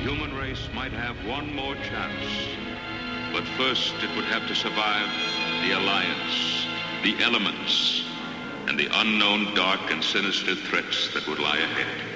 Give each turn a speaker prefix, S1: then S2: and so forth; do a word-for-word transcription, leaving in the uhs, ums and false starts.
S1: human race might have one more chance. But first, it would have to survive the alliance, the elements, and the unknown dark and sinister threats that would lie ahead.